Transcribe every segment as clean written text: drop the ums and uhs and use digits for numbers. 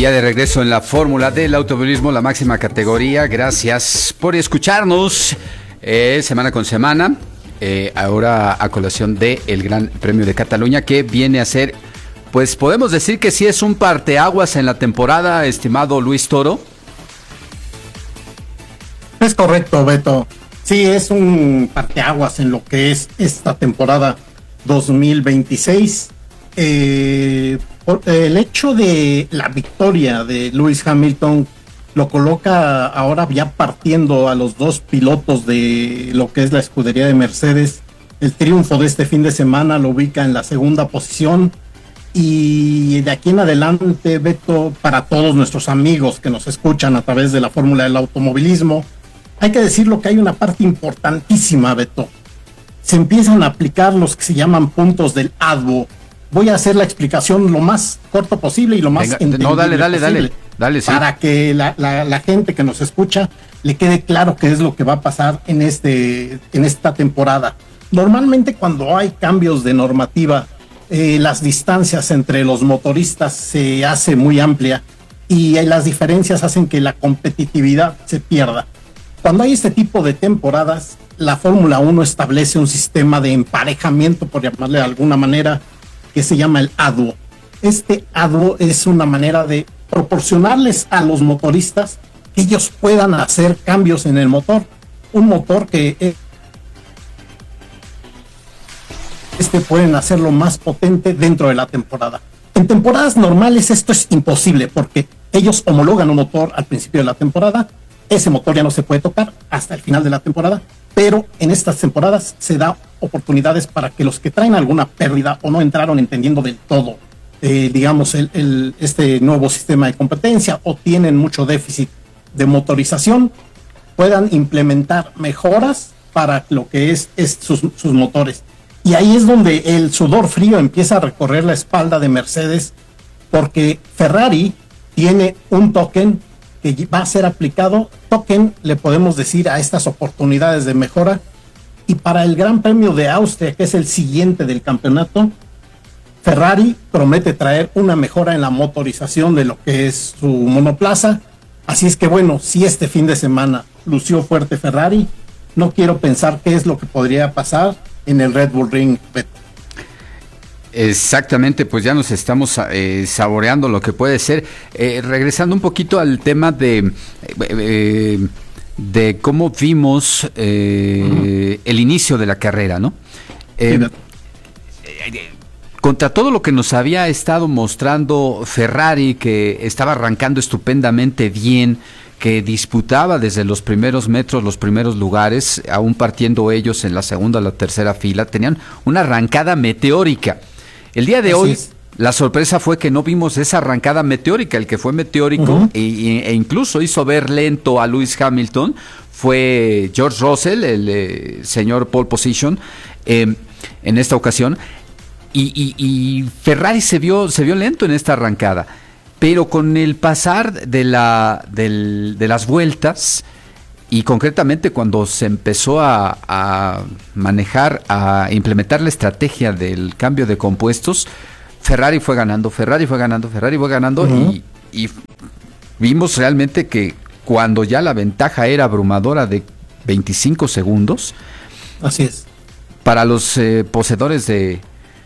Ya de regreso en la fórmula del automovilismo, la máxima categoría. Gracias por escucharnos semana con semana. Ahora a colación del Gran Premio de Cataluña, que viene a ser, pues podemos decir que sí es un parteaguas en la temporada, estimado Luis Toro. Es correcto, Beto. Sí, es un parteaguas en lo que es esta temporada 2026. Por el hecho de la victoria de Lewis Hamilton lo coloca ahora ya partiendo a los dos pilotos de lo que es la escudería de Mercedes. El triunfo de este fin de semana lo ubica en la segunda posición, y de aquí en adelante, Beto, para todos nuestros amigos que nos escuchan a través de la fórmula del automovilismo, hay que decirlo que hay una parte importantísima, Beto. Se empiezan a aplicar los que se llaman puntos del ADVO. Voy a hacer la explicación lo más corto posible y lo más entendible posible. Dale, sí. Para que la gente que nos escucha le quede claro qué es lo que va a pasar en esta temporada. Normalmente cuando hay cambios de normativa, las distancias entre los motoristas se hace muy amplia y las diferencias hacen que la competitividad se pierda. Cuando hay este tipo de temporadas, la Fórmula 1 establece un sistema de emparejamiento, por llamarle de alguna manera, que se llama el ADWO. Este ADWO es una manera de proporcionarles a los motoristas que ellos puedan hacer cambios en el motor. Un motor que pueden hacerlo más potente dentro de la temporada. En temporadas normales esto es imposible porque ellos homologan un motor al principio de la temporada. Ese motor ya no se puede tocar hasta el final de la temporada, pero en estas temporadas se da oportunidades para que los que traen alguna pérdida o no entraron entendiendo del todo, digamos, este nuevo sistema de competencia, o tienen mucho déficit de motorización, puedan implementar mejoras para lo que es sus motores. Y ahí es donde el sudor frío empieza a recorrer la espalda de Mercedes, porque Ferrari tiene un token que va a ser aplicado. Token le podemos decir a estas oportunidades de mejora, y para el Gran Premio de Austria, que es el siguiente del campeonato, Ferrari promete traer una mejora en la motorización de lo que es su monoplaza. Así es que bueno, si este fin de semana lució fuerte Ferrari, no quiero pensar qué es lo que podría pasar en el Red Bull Ring. Exactamente, pues ya nos estamos saboreando lo que puede ser. Regresando un poquito al tema de cómo vimos el inicio de la carrera, ¿no? Contra todo lo que nos había estado mostrando Ferrari, que estaba arrancando estupendamente bien, que disputaba desde los primeros metros, los primeros lugares, aún partiendo ellos en la segunda o la tercera fila, tenían una arrancada meteórica. El día de hoy, la sorpresa fue que no vimos esa arrancada meteórica. El que fue meteórico e incluso hizo ver lento a Lewis Hamilton fue George Russell, el señor pole position, en esta ocasión. Y Ferrari se vio lento en esta arrancada. Pero con el pasar de las vueltas, y concretamente cuando se empezó a manejar, a implementar la estrategia del cambio de compuestos, Ferrari fue ganando, y vimos realmente que cuando ya la ventaja era abrumadora de 25 segundos, así es, para los poseedores de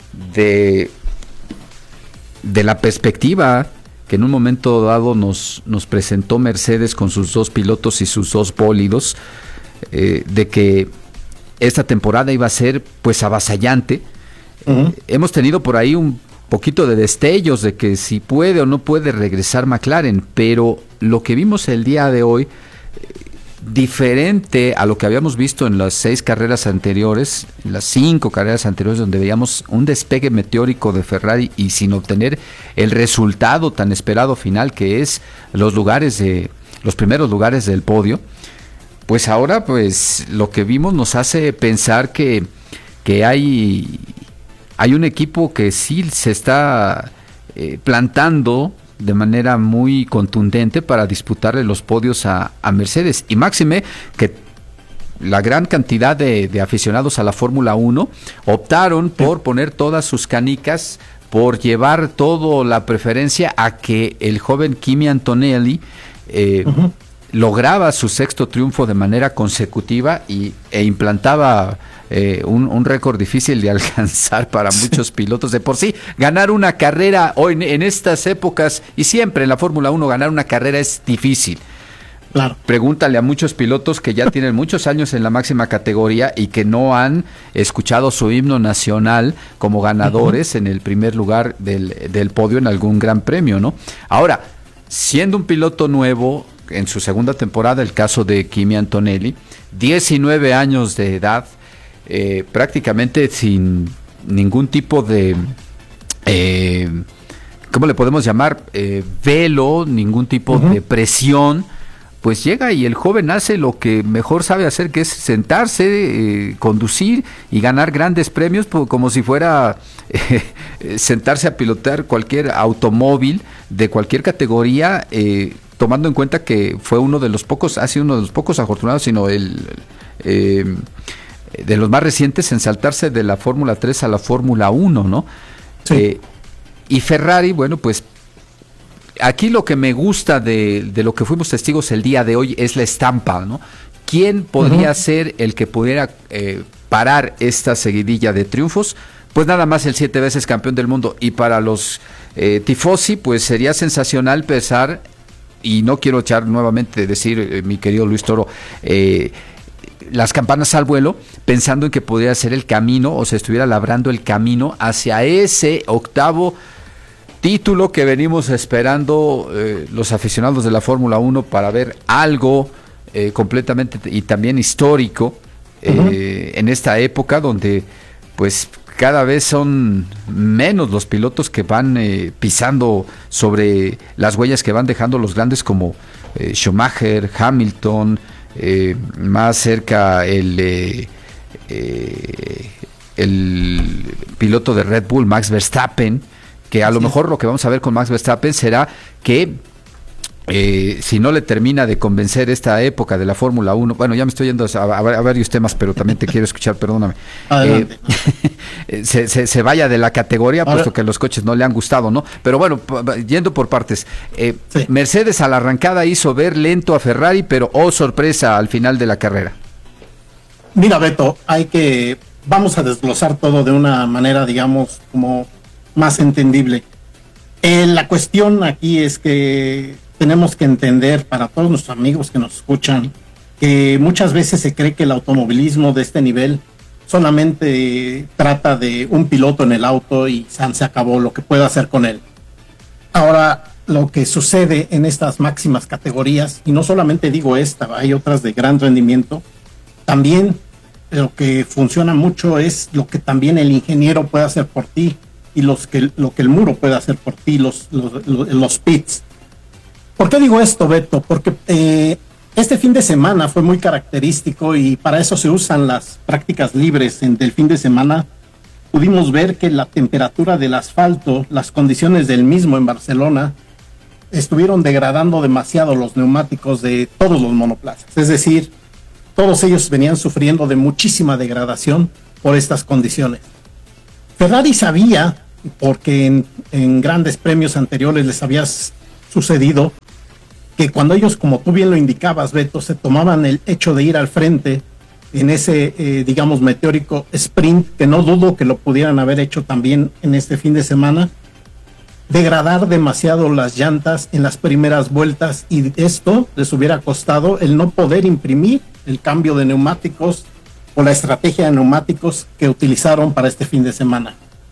la perspectiva que en un momento dado nos presentó Mercedes con sus dos pilotos y sus dos bólidos, de que esta temporada iba a ser pues avasallante. Hemos tenido por ahí un poquito de destellos de que si puede o no puede regresar McLaren, pero lo que vimos el día de hoy, diferente a lo que habíamos visto en las 6 carreras anteriores, en las 5 carreras anteriores, donde veíamos un despegue meteórico de Ferrari y sin obtener el resultado tan esperado final, que es los primeros lugares del podio. Pues ahora, pues lo que vimos nos hace pensar que hay un equipo que sí se está plantando de manera muy contundente para disputarle los podios a Mercedes. Y máxime que la gran cantidad de aficionados a la Fórmula 1 optaron por poner todas sus canicas por llevar toda la preferencia a que el joven Kimi Antonelli lograba su sexto triunfo de manera consecutiva e implantaba un récord difícil de alcanzar para muchos pilotos. De por sí, ganar una carrera hoy en estas épocas y siempre en la Fórmula 1 ganar una carrera es difícil. Claro. Pregúntale a muchos pilotos que ya tienen muchos años en la máxima categoría y que no han escuchado su himno nacional como ganadores en el primer lugar del podio en algún gran premio, ¿no? Ahora, siendo un piloto nuevo en su segunda temporada, el caso de Kimi Antonelli, 19 años de edad, prácticamente sin ningún tipo de... ¿cómo le podemos llamar? Velo, ningún tipo de presión, pues llega y el joven hace lo que mejor sabe hacer, que es sentarse, conducir y ganar grandes premios, como si fuera sentarse a pilotar cualquier automóvil de cualquier categoría, tomando en cuenta que fue uno de los pocos, ha sido uno de los pocos afortunados, sino de los más recientes en saltarse de la Fórmula 3 a la Fórmula 1, ¿no? Sí. Y Ferrari, bueno, pues aquí lo que me gusta de lo que fuimos testigos el día de hoy es la estampa, ¿no? ¿Quién podría ser el que pudiera parar esta seguidilla de triunfos? Pues nada más el 7 veces campeón del mundo. Y para los tifosi, pues sería sensacional pensar, y no quiero echar nuevamente decir, mi querido Luis Toro, las campanas al vuelo, pensando en que podría ser el camino, o se estuviera labrando el camino hacia ese octavo título que venimos esperando los aficionados de la Fórmula 1 para ver algo completamente y también histórico en esta época donde pues cada vez son menos los pilotos que van pisando sobre las huellas que van dejando los grandes como Schumacher, Hamilton, más cerca el piloto de Red Bull, Max Verstappen, que a lo mejor lo que vamos a ver con Max Verstappen será que si no le termina de convencer esta época de la Fórmula 1, bueno, ya me estoy yendo a varios temas, pero también te quiero escuchar, perdóname, se vaya de la categoría, puesto que los coches no le han gustado, ¿no? Pero bueno, yendo por partes, Mercedes a la arrancada hizo ver lento a Ferrari, pero sorpresa al final de la carrera. Mira, Beto, vamos a desglosar todo de una manera, digamos, como más entendible. La cuestión aquí es que tenemos que entender, para todos nuestros amigos que nos escuchan, que muchas veces se cree que el automovilismo de este nivel solamente trata de un piloto en el auto y se acabó lo que puede hacer con él. Ahora, lo que sucede en estas máximas categorías, y no solamente digo esta, hay otras de gran rendimiento, también lo que funciona mucho es lo que también el ingeniero puede hacer por ti y lo que el muro puede hacer por ti, los pits. ¿Por qué digo esto, Beto? Porque este fin de semana fue muy característico y para eso se usan las prácticas libres del fin de semana. Pudimos ver que la temperatura del asfalto, las condiciones del mismo en Barcelona, estuvieron degradando demasiado los neumáticos de todos los monoplazas. Es decir, todos ellos venían sufriendo de muchísima degradación por estas condiciones. Ferrari sabía, porque en grandes premios anteriores les había sucedido, que cuando ellos, como tú bien lo indicabas, Beto, se tomaban el hecho de ir al frente en ese, digamos, meteórico sprint, que no dudo que lo pudieran haber hecho también en este fin de semana, degradar demasiado las llantas en las primeras vueltas, y esto les hubiera costado el no poder imprimir el cambio de neumáticos o la estrategia de neumáticos que utilizaron para este fin de semana.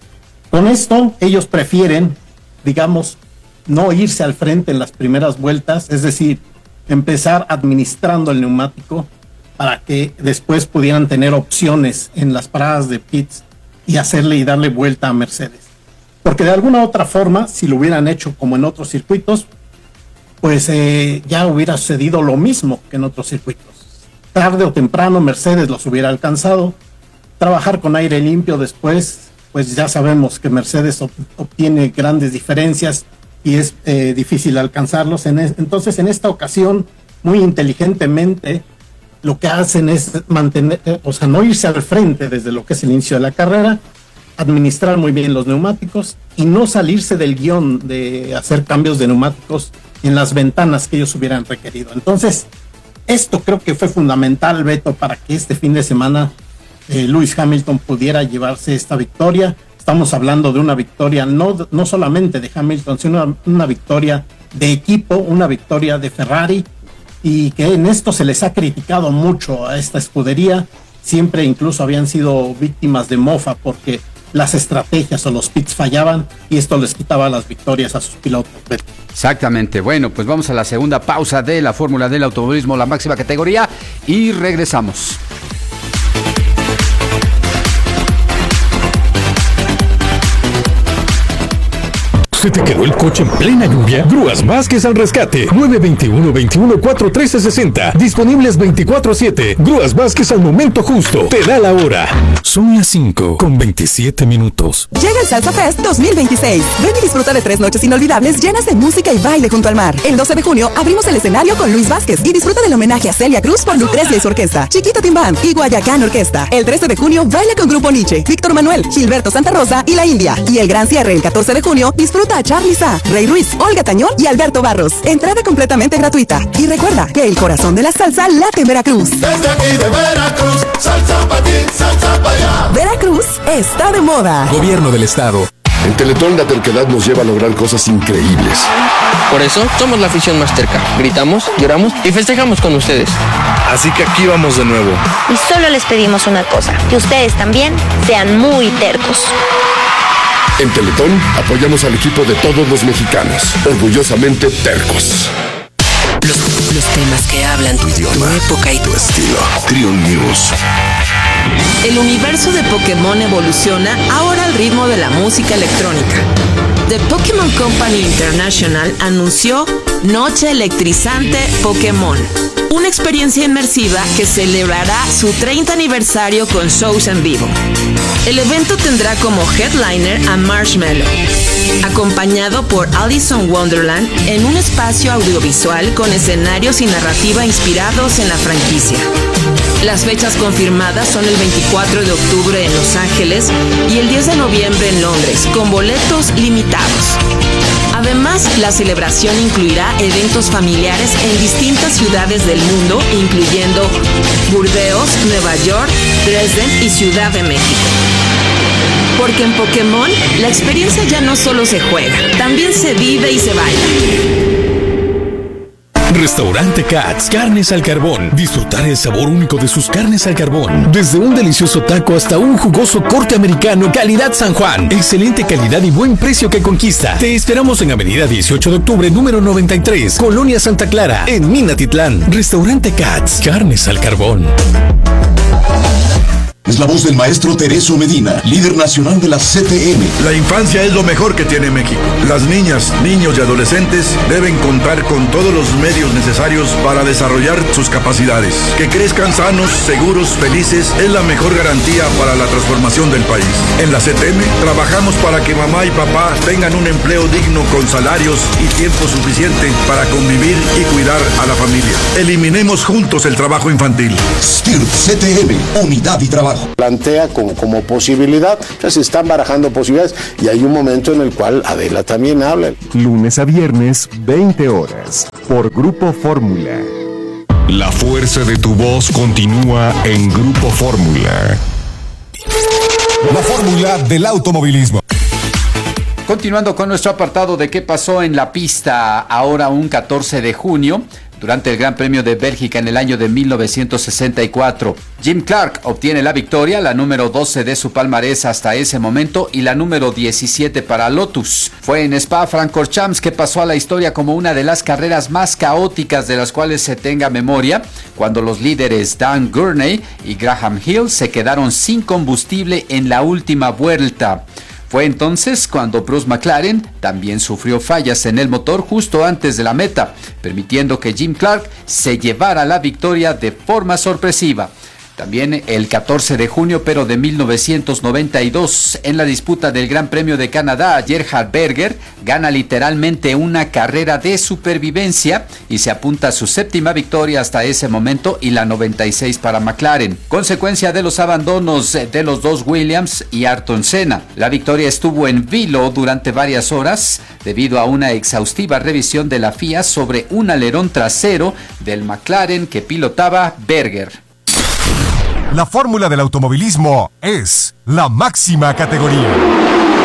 Con esto, ellos prefieren, digamos, no irse al frente en las primeras vueltas, es decir, empezar administrando el neumático para que después pudieran tener opciones en las paradas de pits y hacerle y darle vuelta a Mercedes. Porque de alguna otra forma, si lo hubieran hecho como en otros circuitos, pues ya hubiera sucedido lo mismo que en otros circuitos. Tarde o temprano Mercedes los hubiera alcanzado. Trabajar con aire limpio después, pues ya sabemos que Mercedes obtiene grandes diferencias y es difícil alcanzarlos. Entonces, en esta ocasión, muy inteligentemente, lo que hacen es mantener, no irse al frente desde lo que es el inicio de la carrera, administrar muy bien los neumáticos y no salirse del guión de hacer cambios de neumáticos en las ventanas que ellos hubieran requerido. Entonces, esto creo que fue fundamental, Beto, para que este fin de semana Lewis Hamilton pudiera llevarse esta victoria. Estamos hablando de una victoria no solamente de Hamilton, sino una victoria de equipo, una victoria de Ferrari, y que en esto se les ha criticado mucho a esta escudería. Siempre incluso habían sido víctimas de mofa porque las estrategias o los pits fallaban y esto les quitaba las victorias a sus pilotos. Exactamente. Bueno, pues vamos a la segunda pausa de la Fórmula del Automovilismo, la máxima categoría, y regresamos. ¿Se te quedó el coche en plena lluvia? Grúas Vázquez al rescate. 921-21-41360. Disponibles 24/7. Grúas Vázquez al momento justo. Te da la hora. Son las 5:27. Llega el Salsa Fest 2026. Ven y disfruta de 3 noches inolvidables llenas de música y baile junto al mar. El 12 de junio abrimos el escenario con Luis Vázquez y disfruta del homenaje a Celia Cruz por Lucrecia y su orquesta, Chiquito Timbán y Guayacán Orquesta. El 13 de junio baila con Grupo Nietzsche, Víctor Manuel, Gilberto Santa Rosa y La India. Y el gran cierre el 14 de junio disfruta a Charly Sa, Rey Ruiz, Olga Tañón y Alberto Barros. Entrada completamente gratuita. Y recuerda que el corazón de la salsa late en Veracruz. Desde aquí de Veracruz, salsa pa' ti, salsa pa' allá. Veracruz está de moda. Gobierno del Estado. En Teletón la terquedad nos lleva a lograr cosas increíbles. Por eso somos la afición más terca. Gritamos, lloramos y festejamos con ustedes. Así que aquí vamos de nuevo. Y solo les pedimos una cosa, que ustedes también sean muy tercos. En Teletón apoyamos al equipo de todos los mexicanos, orgullosamente tercos. Los temas que hablan tu idioma, tu época y tu estilo. Trion News. El universo de Pokémon evoluciona ahora al ritmo de la música electrónica. The Pokémon Company International anunció Noche Electrizante Pokémon, una experiencia inmersiva que celebrará su 30 aniversario con shows en vivo. El evento tendrá como headliner a Marshmello, acompañado por Alice in Wonderland en un espacio audiovisual con escenarios y narrativa inspirados en la franquicia. Las fechas confirmadas son el 24 de octubre en Los Ángeles y el 10 de noviembre en Londres, con boletos limitados. Además, la celebración incluirá eventos familiares en distintas ciudades del mundo, incluyendo Burdeos, Nueva York, Dresden y Ciudad de México. Porque en Pokémon, la experiencia ya no solo se juega, también se vive y se baila. Restaurante Katz, carnes al carbón. Disfrutar el sabor único de sus carnes al carbón. Desde un delicioso taco hasta un jugoso corte americano, calidad San Juan. Excelente calidad y buen precio que conquista. Te esperamos en Avenida 18 de Octubre, número 93, Colonia Santa Clara, en Minatitlán. Restaurante Katz, carnes al carbón. Es la voz del maestro Tereso Medina, líder nacional de la CTM. La infancia es lo mejor que tiene México. Las niñas, niños y adolescentes deben contar con todos los medios necesarios para desarrollar sus capacidades. Que crezcan sanos, seguros, felices es la mejor garantía para la transformación del país. En la CTM trabajamos para que mamá y papá tengan un empleo digno con salarios y tiempo suficiente para convivir y cuidar a la familia. Eliminemos juntos el trabajo infantil. STIRT CTM, unidad y trabajo. Plantea como posibilidad, ya se están barajando posibilidades y hay un momento en el cual Adela también habla. Lunes a viernes, 20 horas, por Grupo Fórmula. La fuerza de tu voz continúa en Grupo Fórmula. La fórmula del automovilismo. Continuando con nuestro apartado de qué pasó en la pista, ahora un 14 de junio, durante el Gran Premio de Bélgica en el año de 1964. Jim Clark obtiene la victoria, la número 12 de su palmarés hasta ese momento y la número 17 para Lotus. Fue en Spa-Francorchamps que pasó a la historia como una de las carreras más caóticas de las cuales se tenga memoria, cuando los líderes Dan Gurney y Graham Hill se quedaron sin combustible en la última vuelta. Fue entonces cuando Bruce McLaren también sufrió fallas en el motor justo antes de la meta, permitiendo que Jim Clark se llevara la victoria de forma sorpresiva. También el 14 de junio, pero de 1992, en la disputa del Gran Premio de Canadá, Gerhard Berger gana literalmente una carrera de supervivencia y se apunta a su 7ª victoria hasta ese momento y la 96 para McLaren. Consecuencia de los abandonos de los dos Williams y Ayrton Senna. La victoria estuvo en vilo durante varias horas debido a una exhaustiva revisión de la FIA sobre un alerón trasero del McLaren que pilotaba Berger. La fórmula del automovilismo es la máxima categoría.